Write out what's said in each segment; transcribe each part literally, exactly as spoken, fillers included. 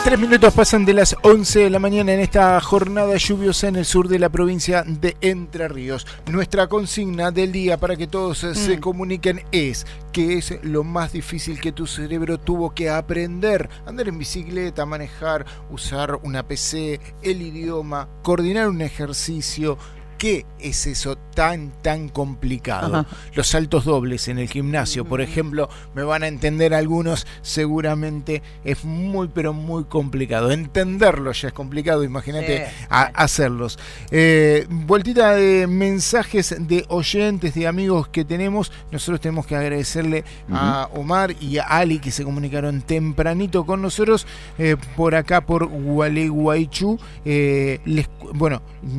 Tres minutos pasan de las once de la mañana en esta jornada lluviosa en el sur de la provincia de Entre Ríos. Nuestra consigna del día para que todos mm. se comuniquen es: ¿qué es lo más difícil que tu cerebro tuvo que aprender? Andar en bicicleta, manejar, usar una P C, el idioma, coordinar un ejercicio. ¿Qué es eso tan, tan complicado? Ajá. Los saltos dobles en el gimnasio, por ejemplo, me van a entender algunos, seguramente es muy, pero muy complicado. Entenderlo ya es complicado, imagínate sí. a, hacerlos. Eh, vueltita de mensajes de oyentes, de amigos que tenemos. Nosotros tenemos que agradecerle uh-huh. a Omar y a Ali que se comunicaron tempranito con nosotros eh, por acá, por Gualeguaychú. Eh, les, bueno,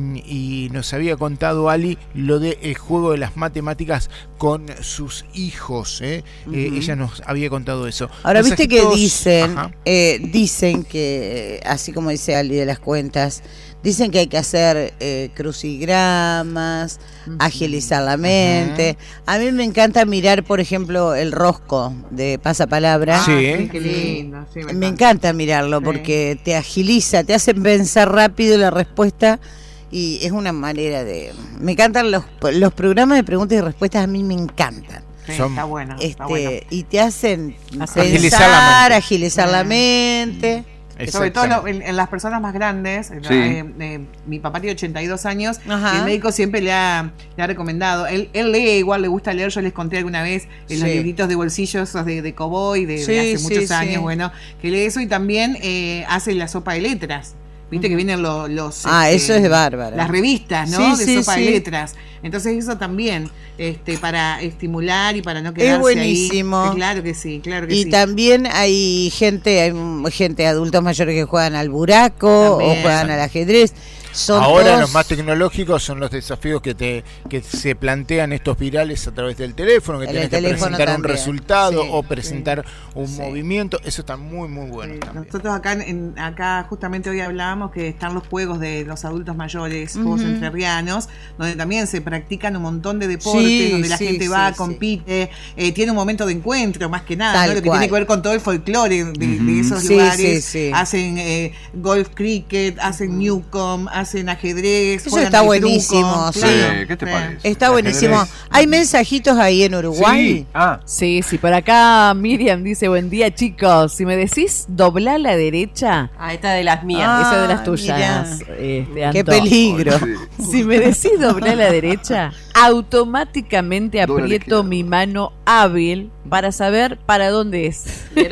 y nos había contado Ali lo de el juego de las matemáticas con sus hijos, ¿eh? Uh-huh. Eh, ella nos había contado eso. Ahora viste que dicen eh, dicen que así como dice Ali de las cuentas, dicen que hay que hacer eh, crucigramas, uh-huh. agilizar la mente. Uh-huh. A mí me encanta mirar, por ejemplo, el rosco de Pasapalabra. Sí, sí, qué lindo. Sí, me, me encanta mirarlo sí. porque te agiliza, te hace pensar rápido la respuesta. Y es una manera de... Me encantan los, los programas de preguntas y respuestas, a mí me encantan. Sí, está bueno, este, está bueno. Y te hacen agilizar pensar, la mente. agilizar la mente. Sobre todo lo, en, en las personas más grandes. Sí. eh, eh, mi papá tiene ochenta y dos años. Ajá. Y el médico siempre le ha, le ha recomendado. Él, él lee, igual le gusta leer. Yo les conté alguna vez en sí. los libritos de bolsillos de, de Cowboy de, sí, de hace sí, muchos sí. años. Bueno, que lee eso y también eh, hace la sopa de letras. Viste que vienen los... los ah, este, eso es bárbaro. Las revistas, ¿no? Sí, de sí, sopa sí. de letras. Entonces eso también, este, para estimular y para no quedarse es buenísimo. Ahí. Claro que sí, claro que y sí. Y también hay gente, hay gente, adultos mayores que juegan al buraco también. O juegan al ajedrez. Son Ahora todos... los más tecnológicos son los desafíos que te que se plantean estos virales a través del teléfono, que tienes que presentar también. un resultado sí, o presentar sí, un sí. movimiento. Eso está muy muy bueno sí. también. Nosotros acá en, acá justamente hoy hablábamos que están los juegos de los adultos mayores, uh-huh. juegos entrerrianos, donde también se practican un montón de deportes, sí, donde la sí, gente sí, va, sí. compite, eh, tiene un momento de encuentro más que nada, ¿no? Lo que tiene que ver con todo el folclore de, uh-huh. de esos sí, lugares. Sí, sí. Hacen eh, golf cricket, hacen uh-huh. Newcomb, hacen ajedrez. Eso está buenísimo. Sí. Claro. ¿Qué te parece? Está buenísimo. ¿Hay mensajitos ahí en Uruguay? Sí. Ah. sí, sí. Por acá Miriam dice: buen día, chicos. Si me decís doblar a la derecha. Ah, esta de las mías. Ah, esa de las tuyas. Este, Qué peligro. Si me decís doblar a la derecha, automáticamente aprieto mi mano hábil para saber para dónde es.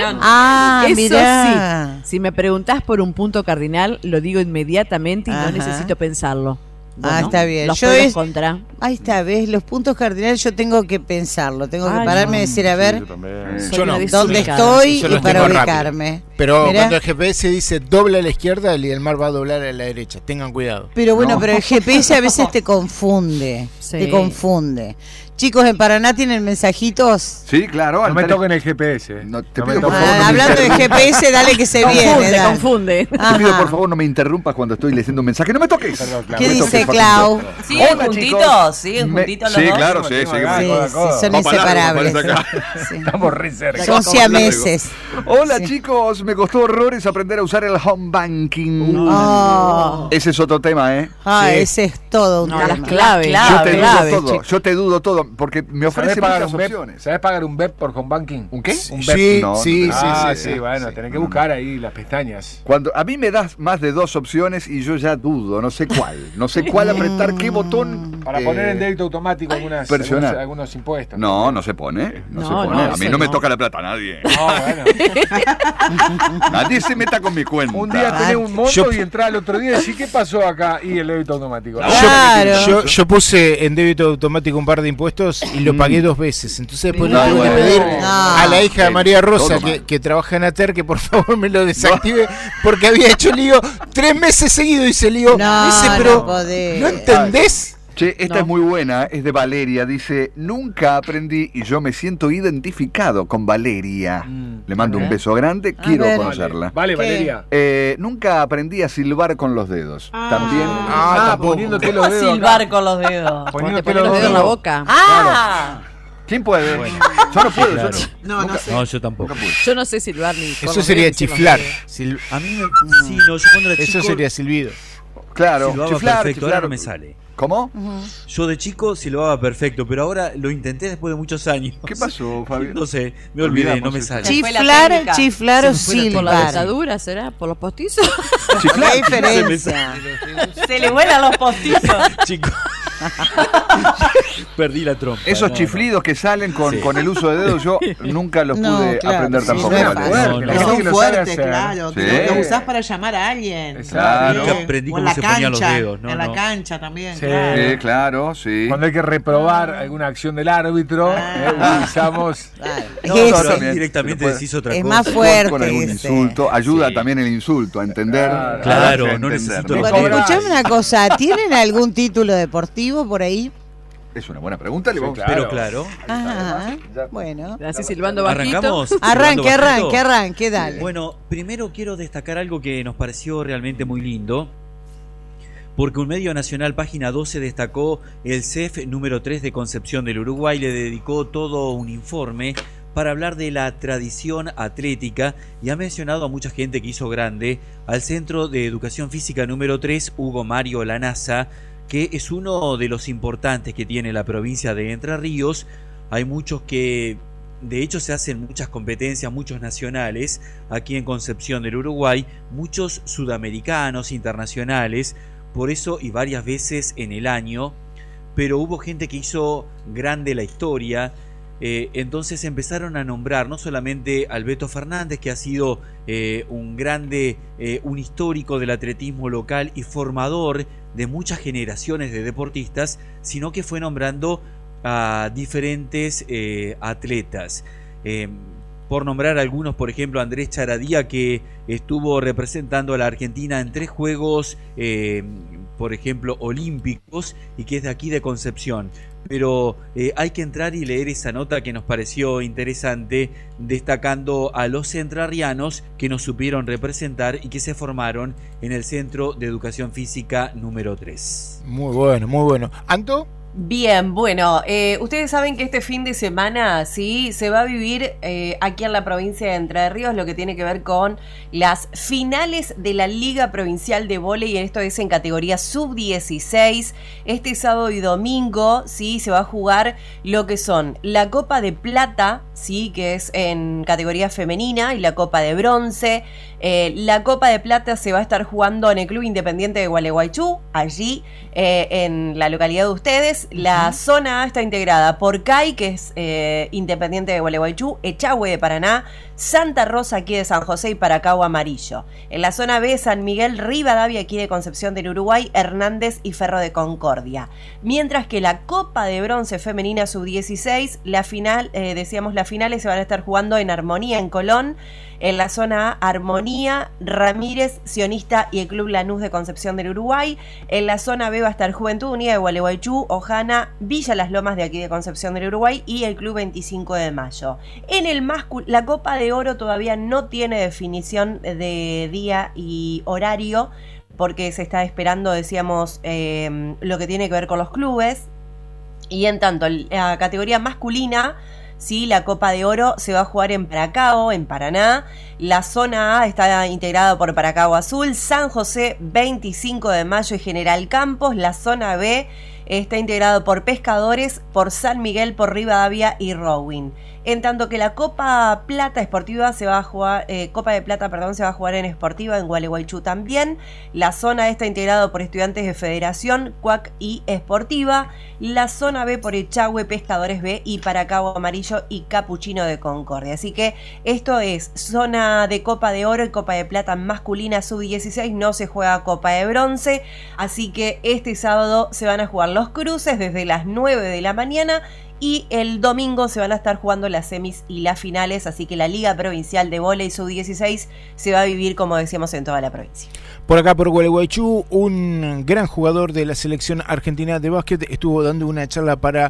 Ah, eso mirá. sí. Si me preguntás por un punto cardinal, lo digo inmediatamente y Ajá. no necesito pensarlo. Bueno, ah, está bien. Los yo pros es, contra. Ahí está, ¿ves? Los puntos cardinales yo tengo que pensarlo. Tengo que Ay, pararme no. y decir, a ver, sí, yo no. dónde estoy y para ubicarme. Rápido. Pero Mirá. Cuando el G P S dice dobla a la izquierda, el mar va a doblar a la derecha. Tengan cuidado. Pero bueno, no. pero el G P S a veces te confunde. Sí. Te confunde. Chicos, ¿en Paraná tienen mensajitos? Sí, claro. No me toquen el G P S. No, te no pido, por favor, ah, no hablando de G P S, dale que se confunde, viene. Te confunde. Te pido, por favor, no me interrumpas cuando estoy leyendo un mensaje. ¡No me toques! Perdón, ¿Qué me dice toques, Clau? ¿Siguen juntitos? ¿Siguen juntitos los sí, dos? Claro, sí, sí, sí, sí, son inseparables. Sí. Estamos re cerca. Son siameses. Hola, sí. chicos. Me costó horrores aprender a usar el home banking. Oh. Ese es otro tema, ¿eh? Ah, sí. ese es todo un no, tema. Las claves. Yo te clave, dudo todo. chicos. Yo te dudo todo. Porque me ofrece muchas opciones. opciones. ¿Sabes pagar un B E P por home banking? ¿Un qué? Un B E P. Sí, no, sí, no, sí, ah, sí, sí, sí, bueno, sí. tenés que buscar ahí las pestañas. Cuando a mí me das más de dos opciones y yo ya dudo, no sé cuál. No sé cuál apretar, qué botón. Para eh, poner en débito automático algunas, algunos, algunos impuestos. No, no se pone. No, no se pone. No, a mí no, no me toca la plata, nadie. No, bueno. Nadie se meta con mi cuenta. Un día tenés un monto yo, y entrar al otro día y decís, ¿qué pasó acá? Y el débito automático. Claro. Yo, yo, yo puse en débito automático un par de impuestos y lo pagué dos veces. Entonces después no, le tuve no, que pedir no. a la hija de María Rosa, que, que trabaja en ATER, que por favor me lo desactive, no. porque había hecho lío tres meses seguidos y se lío. No, dice, pero no, ¿no entendés? Che, esta no. es muy buena, es de Valeria, dice, nunca aprendí y yo me siento identificado con Valeria. Mm, Le mando un beso grande, a quiero ver. conocerla. Vale, vale Valeria. Eh, nunca aprendí a silbar con los dedos. Ah. También. Ah, ah poniéndote los dedos. silbar acá. con los dedos. Poniéndote los dedos en la boca. Ah. ¿Quién puede? Bueno. Yo no puedo, Sí, claro. yo no. No, no Nunca- sé. No, yo tampoco. Yo no sé silbar ni Eso correr, sería ni silbar. chiflar. Sil- A mí me. Sí, no, yo cuando era Eso chico. sería silbido. Claro, silbaba chiflar, perfecto, chiflar. ahora no me sale. ¿Cómo? Yo de chico silbaba perfecto, pero ahora lo intenté después de muchos años. ¿Qué pasó, Fabio? No sé, me olvidé, Olvidamos no me eso. sale. Sí. fue la Chiflar, técnica. chiflar o Se me fue la ¿Por la silbar. dentadura será? ¿Por los postizos? Chiflar, ¿Qué chiflar. diferencia? Se le vuelan los postizos. Chico. Perdí la trompa. Esos no, chiflidos que salen con, Sí. con el uso de dedos, yo nunca los No, pude claro, aprender sí, tampoco. no es Vale. fácil. No, no. La Que gente son que lo sabe fuertes, hacer. claro. Sí. Que lo, lo usás para llamar a alguien. Exacto. Nunca Sí. aprendí O en cómo la se ponían los cancha, dedos, no, en la no. cancha también, Sí. claro. Sí, claro, sí. Cuando hay que reprobar alguna acción del árbitro, Ah. eh, utilizamos. Claro. No, Ese pero ahí también, directamente se lo puede- decís otra es cosa. más Con- fuerte. con algún ese. insulto. Ayuda Sí. también el insulto a entender. Claro. Claro, a no entender, necesito ¿no? los Bueno, Cobra. escuchame una cosa, ¿tienen algún título deportivo por ahí? Es una buena pregunta. Le Sí, vamos claro. Pero claro. Ajá, bueno. Así silbando bajito. Arrancamos. Arranque, silbando arranque, bajito. arranque, dale. Bueno, primero quiero destacar algo que nos pareció realmente muy lindo, porque un medio nacional, Página doce, destacó el C E F número tres de Concepción del Uruguay, le dedicó todo un informe para hablar de la tradición atlética y ha mencionado a mucha gente que hizo grande al Centro de Educación Física número tres, Hugo Mario Lanaza, que es uno de los importantes que tiene la provincia de Entre Ríos. Hay muchos que, de hecho, se hacen muchas competencias, muchos nacionales aquí en Concepción del Uruguay, muchos sudamericanos, internacionales, por eso y varias veces en el año, pero hubo gente que hizo grande la historia. Eh, entonces empezaron a nombrar no solamente al Beto Fernández, que ha sido eh, un grande, eh, un histórico del atletismo local y formador de muchas generaciones de deportistas, sino que fue nombrando a diferentes eh, atletas. Eh, por nombrar algunos, por ejemplo, Andrés Charadía, que estuvo representando a la Argentina en tres Juegos, eh, por ejemplo, olímpicos, y que es de aquí de Concepción. Pero eh, hay que entrar y leer esa nota que nos pareció interesante, destacando a los entrerrianos que nos supieron representar y que se formaron en el Centro de Educación Física número tres. Muy bueno, muy bueno. ¿Anto? Bien, bueno, eh, ustedes saben que este fin de semana, sí, se va a vivir eh, aquí en la provincia de Entre Ríos lo que tiene que ver con las finales de la Liga Provincial de Vóley, y esto es en categoría sub dieciséis. Este sábado y domingo, sí, se va a jugar lo que son la Copa de Plata, sí, que es en categoría femenina, y la Copa de Bronce. Eh, la Copa de Plata se va a estar jugando en el Club Independiente de Gualeguaychú, allí eh, en la localidad de ustedes. La uh-huh. zona A está integrada por C A I, que es eh, Independiente de Gualeguaychú, Echagüe de Paraná, Santa Rosa aquí de San José y Paracao Amarillo. En la zona B, San Miguel, Rivadavia aquí de Concepción del Uruguay, Hernández y Ferro de Concordia. Mientras que la Copa de Bronce Femenina sub dieciséis, la final, eh, decíamos las finales se van a estar jugando en Armonía en Colón. En la zona A, Armonía, Ramírez, Sionista y el Club Lanús de Concepción del Uruguay. En la zona B va a estar Juventud Unida de Gualeguaychú, Ojana, Villa Las Lomas de aquí de Concepción del Uruguay y el Club veinticinco de mayo. En el másculo, la Copa de Oro todavía no tiene definición de día y horario, porque se está esperando, decíamos, eh, lo que tiene que ver con los clubes. Y en tanto, la categoría masculina, sí, la Copa de Oro se va a jugar en Paracao, en Paraná. La zona A está integrada por Paracao Azul, San José, veinticinco de mayo y General Campos. La zona B está integrada por Pescadores, por San Miguel, por Rivadavia y Rowing. En tanto que la Copa Plata Esportiva se va a jugar, eh, Copa de Plata, perdón, se va a jugar en Esportiva, en Gualeguaychú también. La zona A está integrada por Estudiantes de Federación, C U A C y Esportiva. La zona B por Echagüe, Pescadores B y Paracao Amarillo y Capuchino de Concordia. Así que esto es zona de Copa de Oro y Copa de Plata masculina sub dieciséis, no se juega Copa de Bronce. Así que este sábado se van a jugar los cruces desde las nueve de la mañana. Y el domingo se van a estar jugando las semis y las finales, así que la Liga Provincial de Vóley sub dieciséis se va a vivir, como decíamos, en toda la provincia. Por acá, por Gualeguaychú, un gran jugador de la selección argentina de básquet estuvo dando una charla para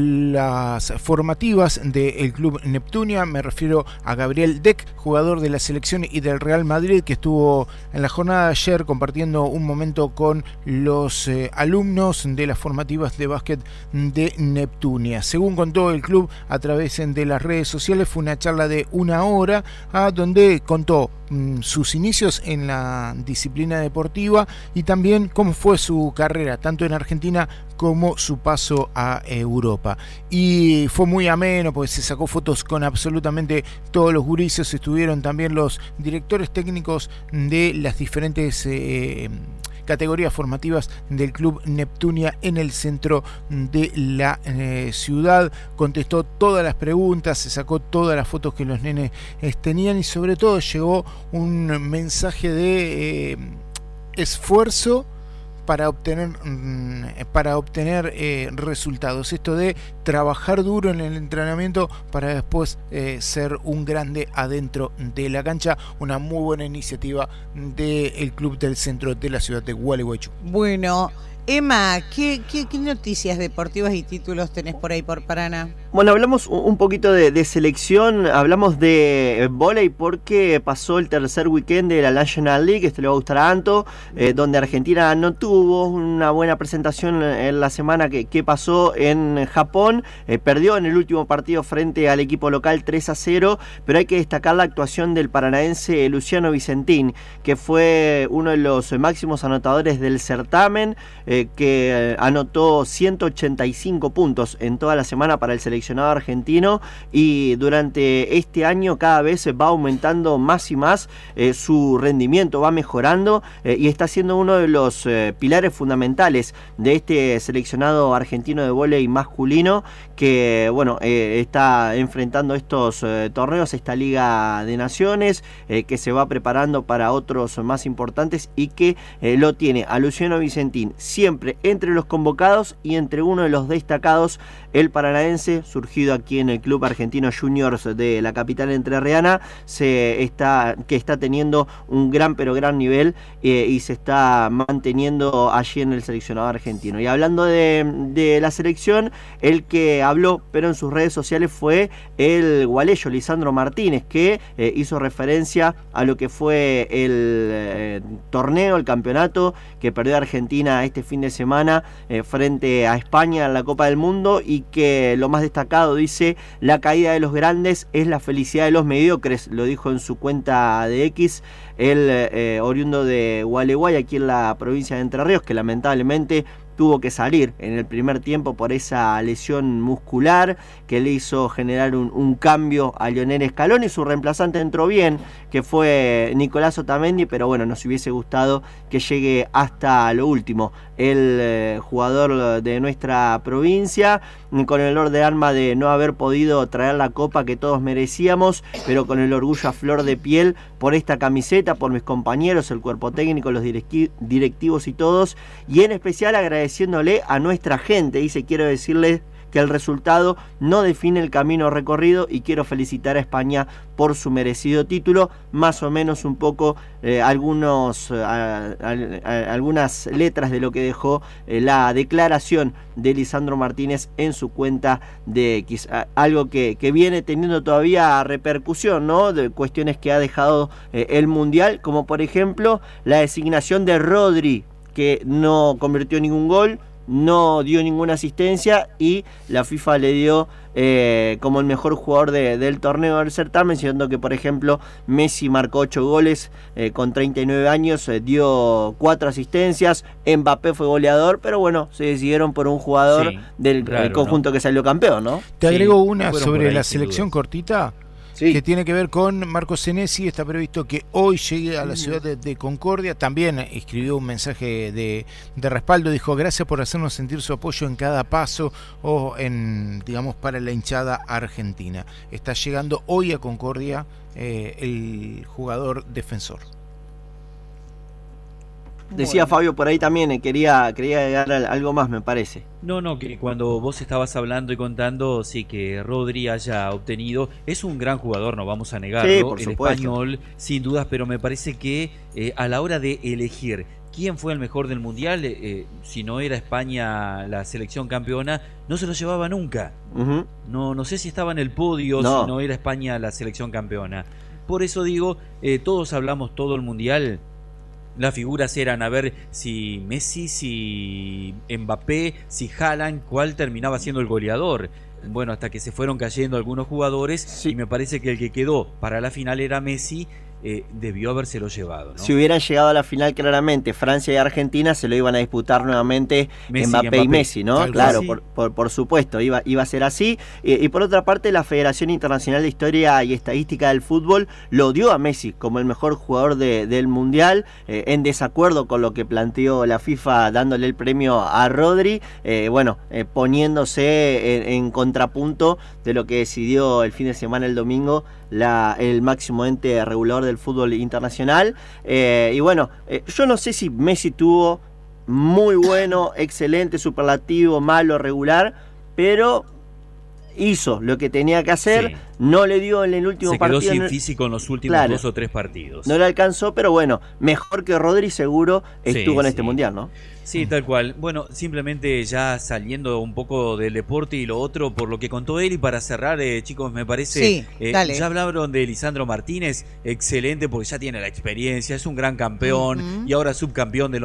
las formativas del Club Neptunia. Me refiero a Gabriel Deck, jugador de la selección y del Real Madrid, que estuvo en la jornada de ayer compartiendo un momento con los eh, alumnos de las formativas de básquet de Neptunia. según contó el club a través de las redes sociales, fue una charla de una hora ah, donde contó mm, sus inicios en la disciplina deportiva y también cómo fue su carrera, tanto en Argentina como su paso a Europa. Y fue muy ameno porque se sacó fotos con absolutamente todos los gurises, estuvieron también los directores técnicos de las diferentes eh, categorías formativas del Club Neptunia en el centro de la eh, ciudad. Contestó todas las preguntas, se sacó todas las fotos que los nenes eh, tenían y sobre todo llegó un mensaje de eh, esfuerzo para obtener para obtener eh, resultados. Esto de trabajar duro en el entrenamiento para después eh, ser un grande adentro de la cancha. Una muy buena iniciativa del club del centro de la ciudad de Gualeguaychú. Bueno, Emma, ¿qué, qué, qué noticias deportivas y títulos tenés por ahí por Paraná? Bueno, hablamos un poquito de, de selección, hablamos de vóley porque pasó el tercer weekend de la National League, esto le va a gustar a Anto, eh, donde Argentina no tuvo una buena presentación en la semana que, que pasó en Japón, eh, perdió en el último partido frente al equipo local tres a cero, pero hay que destacar la actuación del paranaense Luciano Vicentín, que fue uno de los máximos anotadores del certamen, eh, que anotó ciento ochenta y cinco puntos en toda la semana para el seleccionado argentino y durante este año cada vez va aumentando más y más eh, su rendimiento, va mejorando eh, y está siendo uno de los eh, pilares fundamentales de este seleccionado argentino de vóley masculino que bueno eh, está enfrentando estos eh, torneos, esta Liga de Naciones eh, que se va preparando para otros más importantes y que eh, lo tiene a Luciano Vicentín siempre entre los convocados y entre uno de los destacados, el paranaense surgido aquí en el Club Argentino Juniors de la capital entrerriana, se está, que está teniendo un gran pero gran nivel eh, y se está manteniendo allí en el seleccionado argentino. Y hablando de, de la selección, el que habló pero en sus redes sociales fue el gualeyo Lisandro Martínez, que eh, hizo referencia a lo que fue el eh, torneo, el campeonato que perdió Argentina este fin de semana eh, frente a España en la Copa del Mundo y que lo más destacado, dice, la caída de los grandes es la felicidad de los mediocres, lo dijo en su cuenta de X, el eh, oriundo de Gualeguay, aquí en la provincia de Entre Ríos, que lamentablemente tuvo que salir en el primer tiempo por esa lesión muscular que le hizo generar un, un cambio a Lionel Scaloni. Su reemplazante entró bien, que fue Nicolás Otamendi, pero bueno, nos hubiese gustado que llegue hasta lo último el eh, jugador de nuestra provincia, con el olor de alma de no haber podido traer la copa que todos merecíamos, pero con el orgullo a flor de piel por esta camiseta, por mis compañeros, el cuerpo técnico, los directivos y todos, y en especial agradeciéndole a nuestra gente. Dice, quiero decirles que el resultado no define el camino recorrido y quiero felicitar a España por su merecido título. Más o menos un poco eh, algunos, eh, a, a, a, algunas letras de lo que dejó eh, la declaración de Lisandro Martínez en su cuenta de X. A, algo que, que viene teniendo todavía repercusión, ¿no? De cuestiones que ha dejado eh, el Mundial, como por ejemplo la designación de Rodri, que no convirtió ningún gol, no dio ninguna asistencia y la FIFA le dio eh, como el mejor jugador de, del torneo del certamen, siendo que por ejemplo Messi marcó ocho goles eh, con treinta y nueve años, eh, dio cuatro asistencias, Mbappé fue goleador, pero bueno, se decidieron por un jugador sí, del claro, conjunto, ¿no?, que salió campeón, ¿no? Te agrego sí, una sobre la selección cortita. Sí. Que tiene que ver con Marcos Senesi. Está previsto que hoy llegue a la ciudad de, de Concordia. También escribió un mensaje de, de respaldo. Dijo, gracias por hacernos sentir su apoyo en cada paso o en, digamos, para la hinchada argentina. Está llegando hoy a Concordia eh, el jugador defensor. Decía bueno. Fabio por ahí también, eh, quería, quería agregar algo más, me parece. No, no, que cuando vos estabas hablando y contando, sí, que Rodri haya obtenido, es un gran jugador, no vamos a negarlo, sí, por el supuesto. Español, sin dudas, pero me parece que eh, a la hora de elegir quién fue el mejor del Mundial, eh, si no era España la selección campeona, no se lo llevaba nunca. Uh-huh. No, no sé si estaba en el podio, no. Si no era España la selección campeona. Por eso digo, eh, todos hablamos todo el Mundial. Las figuras eran a ver si Messi, si Mbappé, si Haaland, cuál terminaba siendo el goleador. bueno, hasta que se fueron cayendo algunos jugadores, sí. y me parece que el que quedó para la final era Messi. Eh, debió habérselo llevado, ¿no? Si hubieran llegado a la final, claramente Francia y Argentina se lo iban a disputar nuevamente Messi Mbappé, y, Mbappé y Messi, ¿no? Tal claro, por, por, por supuesto, iba, iba a ser así. Eh, y por otra parte, la Federación Internacional de Historia y Estadística del Fútbol lo dio a Messi como el mejor jugador de, del Mundial, eh, en desacuerdo con lo que planteó la FIFA dándole el premio a Rodri, eh, bueno, eh, poniéndose en, en contrapunto de lo que decidió el fin de semana, el domingo, la, el máximo ente regulador del fútbol internacional. Eh, y bueno, eh, yo no sé si Messi tuvo muy bueno, excelente, superlativo, malo, regular, pero hizo lo que tenía que hacer, sí. no le dio en el último partido. Se quedó partido, sin físico en los últimos claro, dos o tres partidos. No le alcanzó, pero bueno, mejor que Rodri seguro estuvo sí, en este sí. Mundial, ¿no? Sí, tal cual. Bueno, simplemente ya saliendo un poco del deporte y lo otro, por lo que contó él, y para cerrar, eh, chicos, me parece, sí, eh, ya hablaron de Lisandro Martínez, excelente porque ya tiene la experiencia, es un gran campeón uh-huh. y ahora subcampeón de